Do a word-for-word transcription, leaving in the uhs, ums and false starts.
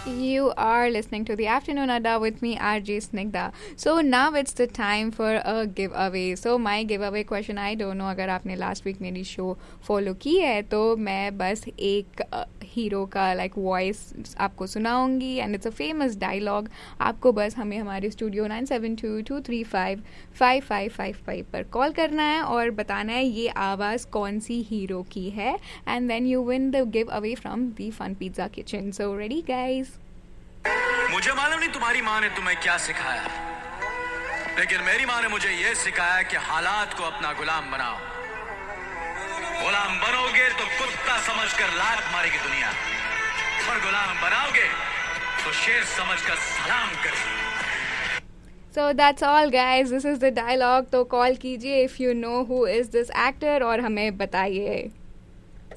You are listening to the Afternoon Adda with me, R J Snigdha. So now it's the time for a giveaway. So my giveaway question, I don't know अगर आपने last week मेरी show follow की है तो मैं बस एक hero का like voice आपको सुनाऊंगी and it's a famous dialogue. आपको बस हमें हमारे studio nine seven to to three five five five five five पर कॉल करना है और बताना है ये आवाज़ कौन सी हीरो की है and then you win the giveaway from the Fun Pizza Kitchen. So ready guys? मुझे मालूम नहीं तुम्हारी माँ ने तुम्हें क्या सिखाया, लेकिन मेरी माँ ने मुझे ये सिखाया कि हालात को अपना गुलाम बनाओ. गुलाम बनोगे तो कुत्ता समझकर लात मारेगी दुनिया, और गुलाम बनाओगे तो शेर समझकर सलाम करेगी. So that's all guys. This is the dialogue. तो call कीजिए if you know who is this actor और हमें बताइए.